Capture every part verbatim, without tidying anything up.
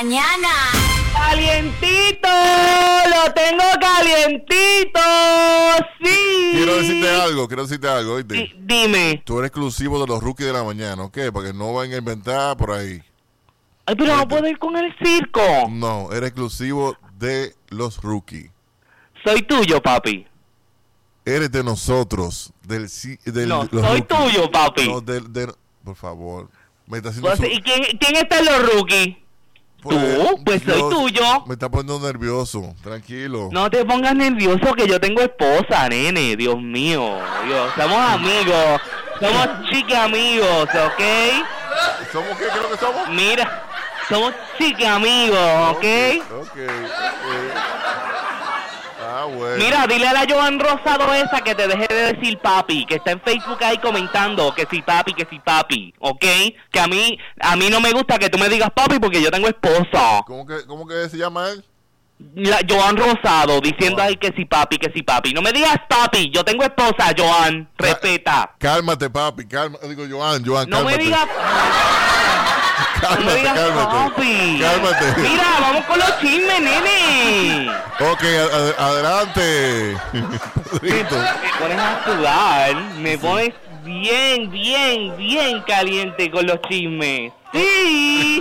mañana. ¡Calientito! ¡Lo tengo calientito! ¡Sí! Quiero decirte algo, quiero decirte algo, ¿oíste? D- dime. Tú eres exclusivo de los rookies de la mañana, ¿ok? Para que no vayan a inventar por ahí. Ay, pero no puedo ir con el circo. No, eres exclusivo de los rookies. Soy tuyo, papi. Eres de nosotros, del... del No, los soy rookies. tuyo, papi. No, del, del- por favor. Me está haciendo Pues, su- ¿y quién, quién está en los rookies? Pues, ¿Tú? Pues soy Dios, tuyo. Me está poniendo nervioso, tranquilo. No te pongas nervioso que yo tengo esposa, nene. Dios mío. Dios, somos amigos. Somos chica amigos, ¿ok? ¿Somos qué? ¿Qué es lo que somos? Mira, somos chica amigos, ¿ok? Ok. eh, Ah, bueno. Mira, dile a la Joan Rosado esa que te deje de decir papi, que está en Facebook ahí comentando que si papi, que si papi, ¿ok? Que a mí, a mí no me gusta que tú me digas papi porque yo tengo esposa. ¿Cómo que, cómo que se llama él? La Joan Rosado diciendo Joan. ahí que si papi, que si papi. No me digas papi, yo tengo esposa, Joan, respeta. Cálmate, papi, cálmate. Digo, Joan, Joan, No cálmate. me digas, no me Cálmate, digas cálmate. papi. Cálmate. Mira, vamos con los chismes, nene. Ok, a- a- adelante. Pedrito. Me pones a sudar, me pones bien, bien, bien caliente con los chismes. ¡Sí!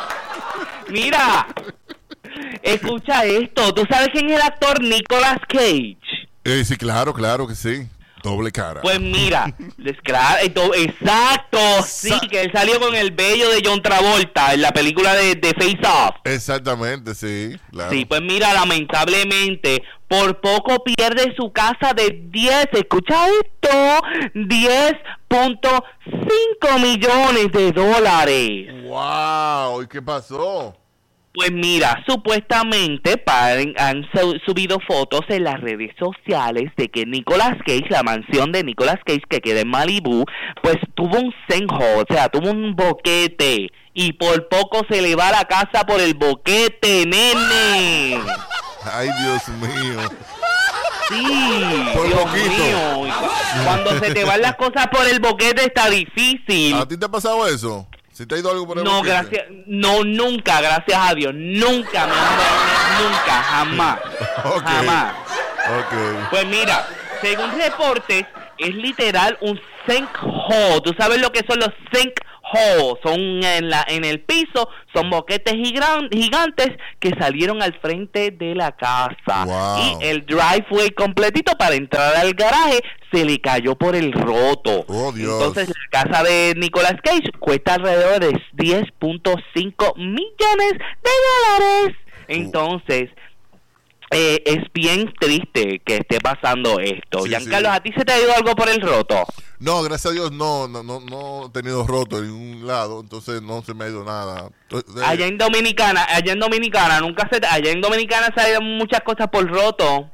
Mira, escucha esto. ¿Tú sabes quién es el actor Nicolas Cage? Eh, sí, claro, claro que sí. Doble cara. Pues mira, les- claro, esto- exacto, sí, Sa- que él salió con el bello de John Travolta en la película de, de Face Off. Exactamente, sí, claro. Sí, pues mira, lamentablemente, por poco pierde su casa de diez, escucha esto, diez punto cinco millones de dólares. Wow, ¿y qué pasó? Pues mira, supuestamente paren- han su- subido fotos en las redes sociales de que Nicolas Cage, la mansión de Nicolas Cage que queda en Malibú, pues tuvo un sinkhole, o sea, tuvo un boquete y por poco se le va la casa por el boquete, nene. Ay, Dios mío. Sí, Por Dios poquito. mío. Y cu- Cuando se te van las cosas por el boquete está difícil. ¿A ti te ha pasado eso? ¿Si te ha ido algo por el No, boquete? gracias, no, nunca, gracias a Dios, nunca, mi amor, nunca, jamás, Ok. jamás. Ok. Pues mira, según reportes, es literal un sinkhole. ¿Tú sabes lo que son los sinkholes? Son en la en el piso, son boquetes gigan- gigantes que salieron al frente de la casa. Wow. Y el driveway completito para entrar al garaje se le cayó por el roto. Oh, Dios. Entonces la casa de Nicolas Cage cuesta alrededor de diez punto cinco millones de dólares. Entonces, eh, es bien triste que esté pasando esto. Sí, Giancarlo, sí. ¿a ti se te ha ido algo por el roto? No, gracias a Dios no, no, no, no he tenido roto en ningún lado, entonces no se me ha ido nada. Entonces, Allá en Dominicana, allá en Dominicana, nunca se, allá en Dominicana se han ido muchas cosas por roto.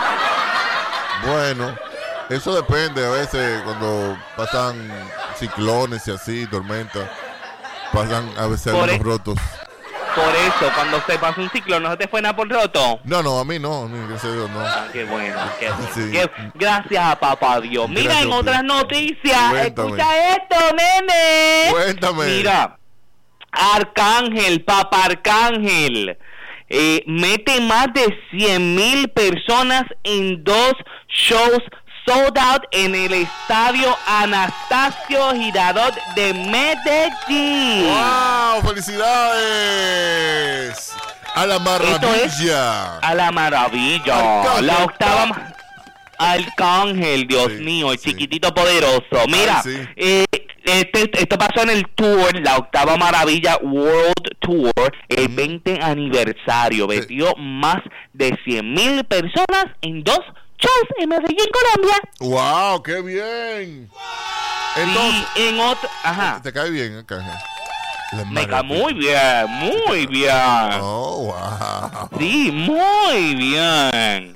Bueno, eso depende a veces cuando pasan ciclones y así, tormentas, pasan a veces Por algunos e- rotos. Por eso, cuando se pasa un ciclo, ¿no se te fue nada por roto? No, no, a mí no, a mí, gracias a Dios no. Ah, qué bueno, qué bueno. Sí. Qué- gracias a papá Dios. Mira, Gracias, en otras Dios. noticias, Cuéntame. escucha esto, nene. Cuéntame. Mira, Arcángel, Papa Arcángel, eh, mete más de cien mil personas en dos shows sold out en el estadio Anastasio Girardot de Medellín. ¡Wow! ¡Felicidades! ¡A la maravilla! A la maravilla. Arcángel, La octava pa- ma- Arcángel, Dios Sí, mío, el sí. chiquitito poderoso. Mira, Ay, sí. eh, este, esto pasó en el tour, la octava maravilla World Tour, el veinte aniversario. Metió más de cien mil personas en dos shows en Medellín, Colombia. ¡Wow! ¡Qué bien! Entonces, Y en otro, ajá, ¿te cae bien, Arcángel? La me cae maravilla. muy bien, muy bien. Oh, wow. Sí, muy bien.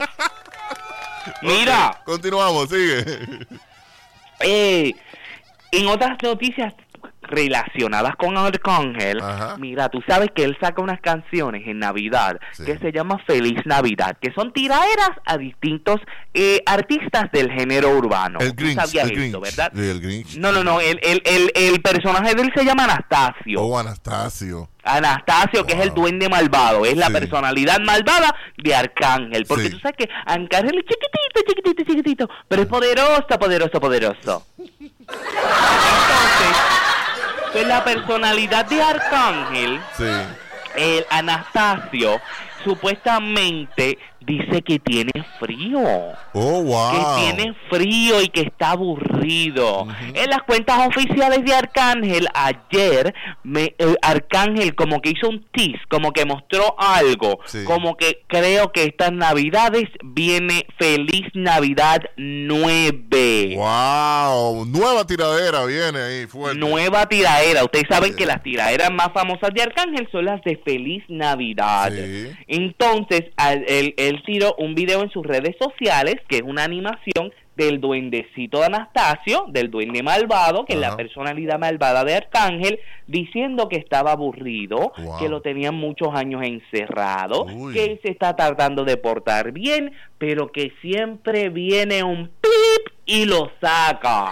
Mira. Ok, continuamos, sigue. Eh, en otras noticias, relacionadas con Arcángel. Ajá. Mira, tú sabes que él saca unas canciones en Navidad Sí. que se llama Feliz Navidad, que son tiraderas a distintos eh, artistas del género urbano. El Tú Grinch, sabías el esto, Grinch. ¿verdad? Sí, el Grinch. No, no, no, el, el, el, el personaje de él se llama Anastasio. Oh, Anastasio. Anastasio, que Wow. es el duende malvado, es la Sí. personalidad malvada de Arcángel, porque Sí. tú sabes que Arcángel es chiquitito, chiquitito, chiquitito, pero es poderoso, poderoso, poderoso. Entonces, pues la personalidad de Arcángel, Sí. el Anastasio, supuestamente dice que tiene frío. Oh, wow. Que tiene frío y que está aburrido. Uh-huh. En las cuentas oficiales de Arcángel, ayer, me, eh, Arcángel como que hizo un tease, como que mostró algo, sí. como que creo que estas Navidades viene Feliz Navidad nueve. Wow, nueva tiradera viene ahí, fuerte. Nueva tiradera. Ustedes saben sí. que las tiraderas más famosas de Arcángel son las de Feliz Navidad. Sí. Entonces, él, él tiró un video en sus redes sociales, que es una animación del duendecito de Anastasio, del duende malvado, que Ajá. es la personalidad malvada de Arcángel, diciendo que estaba aburrido, wow. que lo tenían muchos años encerrado, Uy. que él se está tratando de portar bien, pero que siempre viene un pip y lo saca.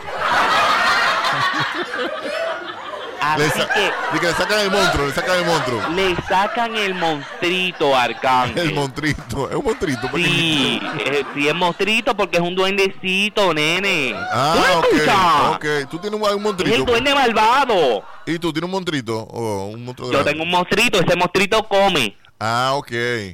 Así le sa- que, que le sacan el monstruo, le sacan el monstruo. Le sacan el monstruito, Arcángel. El monstruito, es un monstruito. Sí, eh, sí es monstruito porque es un duendecito, nene. Ah, ok, ok. Tú tienes un, un monstruito. Es el duende malvado. ¿Y tú tienes un monstruito o un monstruo? Yo tengo un monstruito, ese monstruito come. Ah, ok.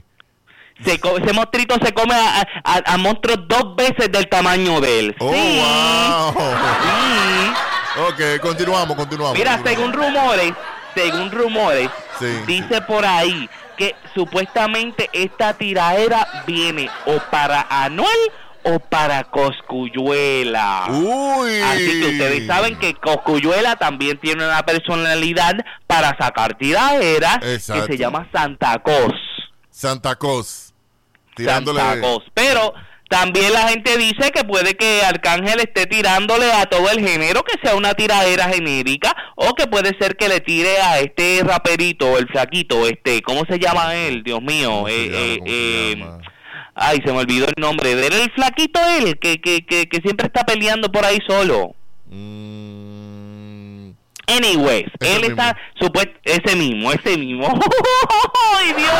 Se co- ese monstruito se come a, a, a monstruos dos veces del tamaño de él. Oh, sí. wow. Sí. Ok, continuamos, continuamos. Mira, continuamos. según rumores, según rumores, sí, dice sí. por ahí que supuestamente esta tiraera viene o para Anuel o para Cosculluela. Uy. Así que ustedes saben que Cosculluela también tiene una personalidad para sacar tiraderas Exacto. que se llama Santa Cos. Santa Cos. Tirándole... Santa Cos. Pero también la gente dice que puede que Arcángel esté tirándole a todo el género, que sea una tiradera genérica, o que puede ser que le tire a este raperito, el flaquito, este, ¿cómo se llama él? Dios mío, eh, eh, eh, ay, se me olvidó el nombre de él, el flaquito él, que, que, que, que siempre está peleando por ahí solo. Mm. Anyways, ese él mismo. está supuesto, ese mismo, ese mismo. ¡Ay, Dios!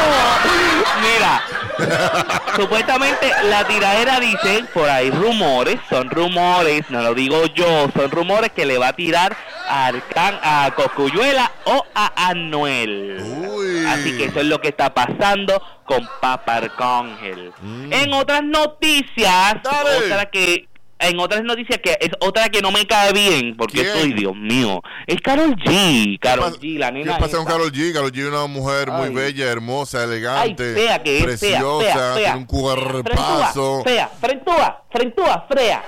Mira, supuestamente la tiradera dice, por ahí rumores, son rumores, no lo digo yo, son rumores que le va a tirar a Arcán, a Cosculluela o a Anuel. Uy. Así que eso es lo que está pasando con Papa Arcángel. Mm. En otras noticias, Dale. otra que En otras noticias, que es otra que no me cae bien, porque ¿Quién? soy, Dios mío, es Karol G. Karol G, la nena. ¿Qué pasa con esa. Karol G? Karol G es una mujer Ay. muy bella, hermosa, elegante, Ay, fea que es, preciosa, fea, fea, fea. tiene un cuerpazo. Fea, frentúa, frentúa, fea.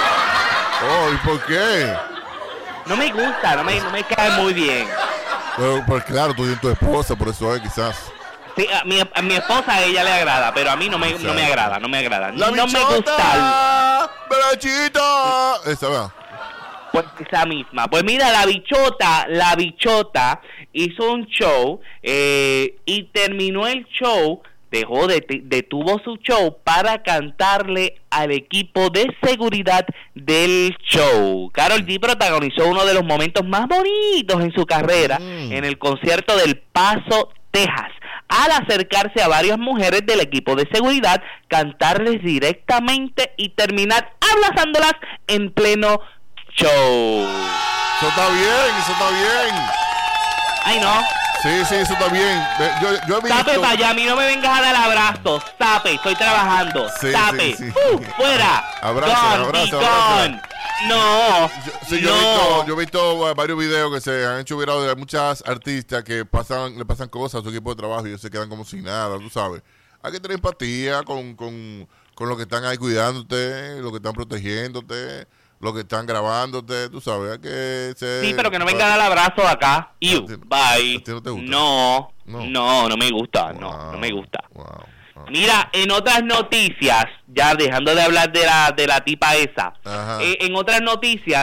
Oh, ¿y por qué? No me gusta, no me, no me cae muy bien. Pero, pues claro, tú tienes tu esposa, por eso es quizás. Sí, a mi, a mi esposa a ella le agrada, pero a mí no me, no me agrada, no me agrada. ¡La no bichota! me gusta. ¡Berachita! Esa, ¿verdad? Pues esa misma. Pues mira, la bichota, la bichota hizo un show eh, y terminó el show, dejó de, detuvo su show para cantarle al equipo de seguridad del show. Karol G protagonizó uno de los momentos más bonitos en su carrera mm. en el concierto del Paso, Texas, al acercarse a varias mujeres del equipo de seguridad, cantarles directamente y terminar abrazándolas en pleno show. Eso está bien, eso está bien. Ay, no. Sí, sí, eso está bien. Yo, yo he visto... Tape para allá, a mí no me vengas a dar abrazos. Tape, estoy trabajando. Sí, Tape. sí, sí. Uh, fuera. Abraza, Gone, abraza, be abraza. gone. No. Yo, sí, yo, no. he visto, yo he visto varios videos que se han hecho virales de muchas artistas que pasan, le pasan cosas a su equipo de trabajo y ellos se quedan como sin nada, tú sabes. Hay que tener empatía con, con, con los que están ahí cuidándote, los que están protegiéndote, los que están grabándote, tú sabes. Hay que ser... Sí, pero que no venga a dar abrazo acá. You, ti- bye. a ti no te gusta? No, No. no, no me gusta. Wow, No, no me gusta. wow, wow. Mira, en otras noticias, ya dejando de hablar de la de la tipa esa, Ajá. eh, en otras noticias,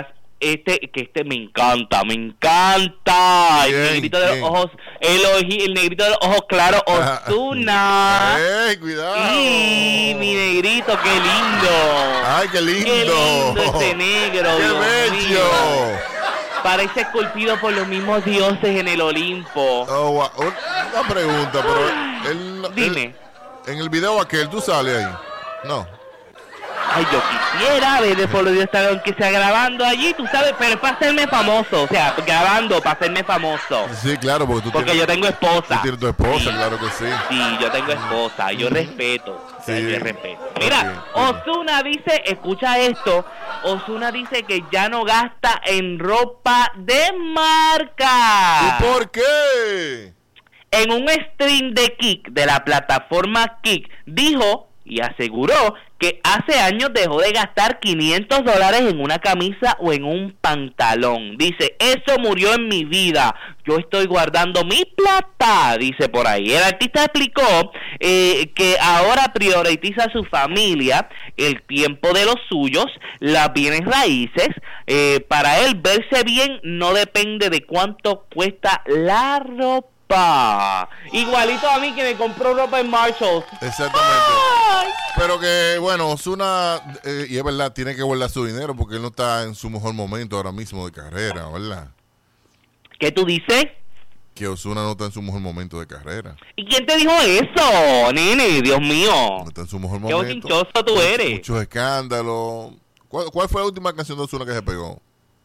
este, que este me encanta, me encanta. Bien, el negrito de los bien. ojos, el, oji, el negrito de los ojos claros, Ozuna. ¡Ey, cuidado! Y mi negrito, qué lindo. ¡Ay, qué lindo! Qué lindo ese negro, ¡Qué Dios bello! mío. Parece esculpido por los mismos dioses en el Olimpo. Oh, wow. Una pregunta, pero él, Dime. él- en el video aquel, ¿tú sales ahí? No. Ay, yo quisiera ver por Dios estar que sea grabando allí, tú sabes, pero es para hacerme famoso, o sea, grabando para hacerme famoso. Sí, claro, porque tú Porque tienes, yo tengo tú esposa. tienes tu esposa, Sí. claro que sí. Sí, yo tengo esposa, yo respeto, o sea, Sí. yo respeto. Mira, Ok, Ozuna dice, escucha esto, Ozuna dice que ya no gasta en ropa de marca. ¿Y por qué? En un stream de Kik, de la plataforma Kik, dijo y aseguró que hace años dejó de gastar quinientos dólares en una camisa o en un pantalón. Dice, eso murió en mi vida. Yo estoy guardando mi plata, dice por ahí. El artista explicó eh, que ahora prioriza su familia, el tiempo de los suyos, las bienes raíces. Eh, para él, verse bien no depende de cuánto cuesta la ropa. Igualito a mí que me compró ropa en Marshalls. Exactamente. Ay. Pero que, bueno, Ozuna, eh, y es verdad, tiene que guardar su dinero porque él no está en su mejor momento ahora mismo de carrera, ¿verdad? ¿Qué tú dices? Que Ozuna no está en su mejor momento de carrera. ¿Y quién te dijo eso, nene? Dios mío. No está en su mejor Qué momento. bochinchoso tú eres. Muchos escándalos. ¿Cuál, cuál fue la última canción de Ozuna que se pegó?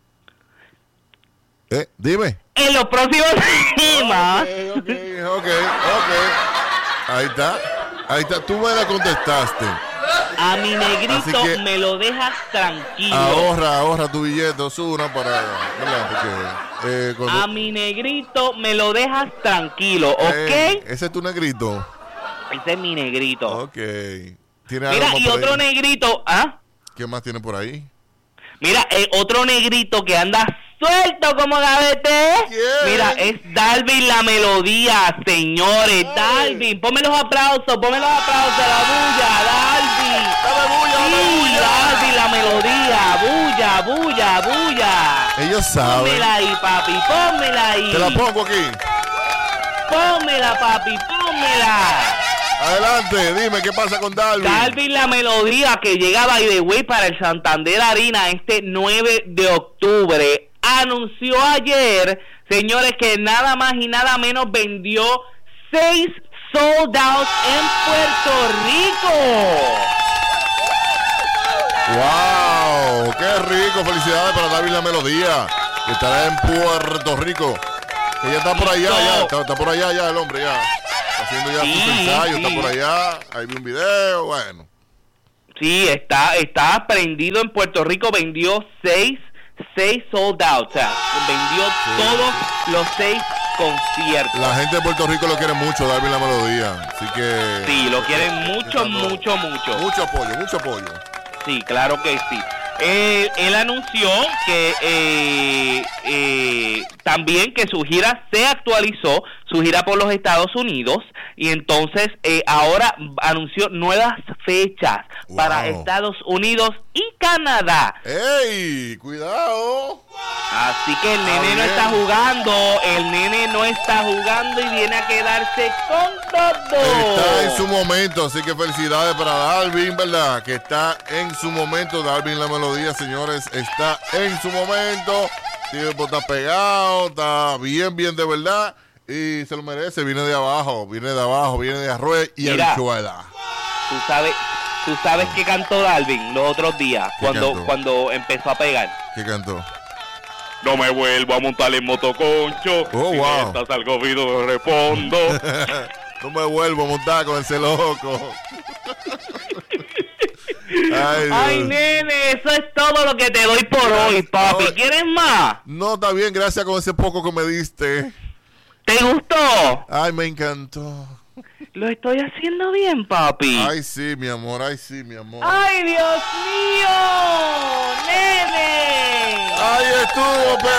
¿Eh? Dime. En los próximos temas. Ok, ok, ok, ok. Ahí está. Ahí está. Tú me la contestaste. A mi negrito Así que- me lo dejas tranquilo. Ahorra, ahorra tu billete, Ozuna, para... ¿verdad? Porque, eh, cuando- A mi negrito me lo dejas tranquilo, ¿ok? Eh, ese es tu negrito. Ese es mi negrito. Ok. ¿Tiene algo Mira, más y por otro ahí? negrito, ¿ah? ¿Qué más tiene por ahí? Mira, eh, otro negrito que anda suelto como gavete. ¿Quién? Mira, es Dalvin la melodía, señores. Ay. Dalvin, ponme los aplausos, ponme los aplausos, la bulla, Dalvin. ¡Dame bulla, dame Sí, bulla! Dalvin la melodía, bulla, bulla, bulla. Ellos saben. Pónmela ahí, papi, pónmela ahí. Te la pongo aquí. Pónmela, papi, pónmela. Adelante, dime qué pasa con Dalvin. Dalvin la melodía que llega by the way para el Santander Arena este nueve de octubre anunció ayer, señores, que nada más y nada menos vendió seis sold outs en Puerto Rico. ¡Wow! ¡Qué rico! Felicidades para Dalvin la melodía, que estará en Puerto Rico. Que ya está por allá, ya. Está, está por allá ya el hombre, ya. Está haciendo ya Sí, sus ensayos, sí. está por allá. Ahí vi un video, bueno. Sí, está, está prendido en Puerto Rico, vendió seis, seis sold out, o sea, vendió Sí. todos los seis conciertos. La gente de Puerto Rico lo quiere mucho, Dalvin la melodía. Así que... Sí, lo quieren mucho, Está todo- mucho, mucho. Mucho apoyo, mucho apoyo. Sí, claro que sí. Él, él anunció que eh, eh, también que su gira se actualizó, su gira por los Estados Unidos, y entonces eh, ahora anunció nuevas fechas Wow. para Estados Unidos y Canadá. ¡Ey! ¡Cuidado! Así que el nene no bien. está jugando, el nene no está jugando y viene a quedarse con todo. Está en su momento, así que felicidades para Dalvin, ¿verdad? Que está en su momento. Dalvin la melodía, señores, está en su momento. Tipo, está pegado, está bien, bien de verdad. Y se lo merece, viene de abajo, viene de abajo, viene de arroz y Mira. habichuela. Tú sabes, tú sabes que cantó Dalvin los otros días ¿Qué cuando cantó? cuando empezó a pegar. ¿Qué cantó? No me vuelvo a montar en motoconcho. Oh, si wow. estás al COVID respondo. No me vuelvo a montar con ese loco. Ay, Dios. Ay, nene, eso es todo lo que te doy por hoy, papi. Ahora- ¿Quieres más? No, está bien, gracias con ese poco que me diste. ¿Te gustó? Ay, me encantó. Lo estoy haciendo bien, papi. Ay, sí, mi amor, ay, sí, mi amor. Ay, Dios mío, nene. Ahí estuvo, pero...